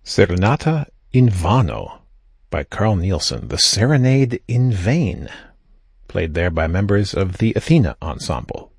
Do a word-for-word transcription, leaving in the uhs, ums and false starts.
Serenata in Vano by Carl Nielsen, the Serenade in Vain, played there by members of the Athena Ensemble.